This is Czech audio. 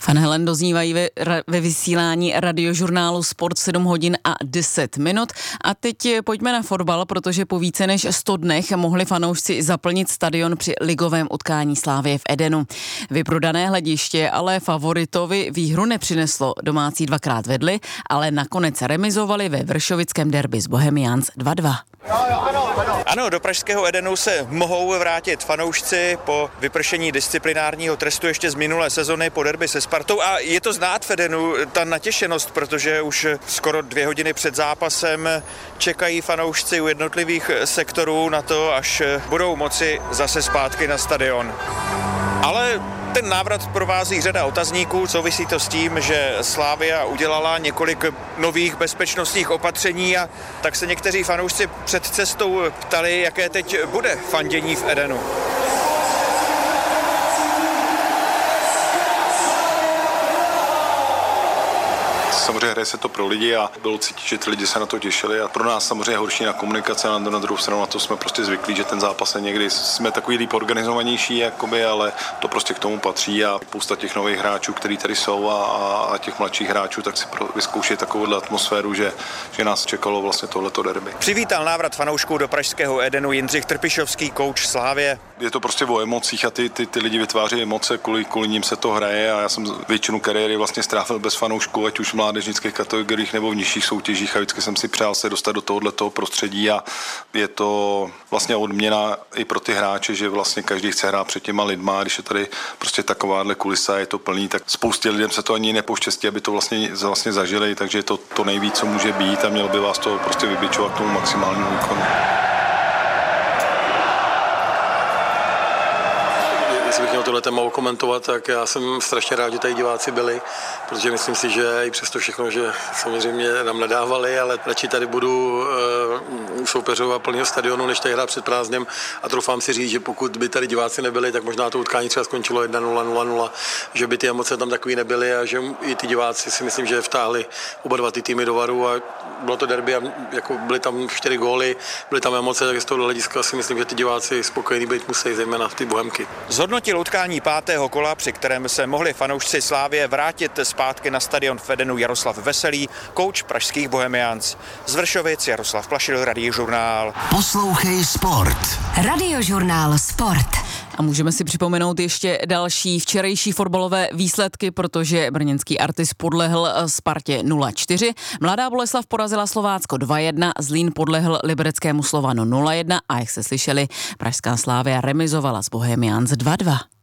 Van Halen doznívají ve vysílání radiožurnálu Sport 7 hodin a 10 minut. A teď pojďme na fotbal, protože po více než 100 dnech mohli fanoušci zaplnit stadion při ligovém utkání Slavie v Edenu. Vyprodané hlediště ale favoritovi výhru nepřineslo. Domácí dvakrát vedli, ale nakonec remizovali ve vršovickém derby s Bohemians 2-2. Ano, do pražského Edenu se mohou vrátit fanoušci po vypršení disciplinárního trestu ještě z minulé sezony po derby se Spartou a je to znát v Edenu, ta natěšenost, protože už skoro 2 hodiny před zápasem čekají fanoušci u jednotlivých sektorů na to, až budou moci zase zpátky na stadion. Ale ten návrat provází řada otazníků, souvisí to s tím, že Slavia udělala několik nových bezpečnostních opatření a tak se někteří fanoušci před cestou ptali, jaké teď bude fandění v Edenu. Samozřejmě hraje se to pro lidi a bylo cítit, že ty lidi se na to těšili a pro nás samozřejmě horší na komunikace, na druhou stranu na to jsme prostě zvyklí, že ten zápas je někdy, jsme takový líp organizovanější, jakoby, ale to prostě k tomu patří a spousta těch nových hráčů, kteří tady jsou a těch mladších hráčů, tak si vyzkouší takovouhle atmosféru, že nás čekalo vlastně tohleto derby. Přivítal návrat fanoušků do pražského Edenu Jindřich Trpišovský, kouč Slavie. Je to prostě o emocích a ty lidi vytváří emoce, kvůli ním se to hraje a já jsem většinu kariéry vlastně strávil bez fanoušků, ať už mládežnických kategoriích nebo v nižších soutěžích a vždycky jsem si přál se dostat do tohoto prostředí a je to vlastně odměna i pro ty hráče, že vlastně každý chce hrát před těma lidma, když je tady prostě takováhle kulisa, je to plný, tak spoustě lidem se to ani nepoštěstí, aby to vlastně zažili, takže je to nejvíc, co může být a mělo by vás to prostě vybičovat k tomu maximálnímu výkonu. Jestli bych měl tohle téma komentovat, tak já jsem strašně rád, že tady diváci byli, protože myslím si, že i přesto všechno, že samozřejmě nám nedávali, ale radši tady budu soupeřovat plného stadionu, než tady hrát před prázdnem a troufám si říct, že pokud by tady diváci nebyli, tak možná to utkání třeba skončilo 1-0, 0-0, že by ty emoce tam takový nebyly a že i ty diváci si myslím, že vtáhli oba dva ty týmy do varu a bylo to derby a jako byly tam 4 góly, byly tam emoce, tak z toho hlediska si myslím, že ty diváci spokojení být musí, zejména ty Bohemky. Zhodnotil utkání 5. kola, při kterém se mohli fanoušci Slavie vrátit zpátky na stadion v Edenu Jaroslav Veselý, kouč pražských Bohemians. Z Vršovic Jaroslav Plašil, Radiožurnál. Poslouchej Sport. Radiožurnál Sport. A můžeme si připomenout ještě další včerejší fotbalové výsledky, protože brněnský Artis podlehl Spartě 0-4. Mladá Boleslav porazila Slovácko 2-1, Zlín podlehl libereckému Slovanu 0-1 a jak se slyšeli, pražská Slavia remizovala s Bohemians 2-2.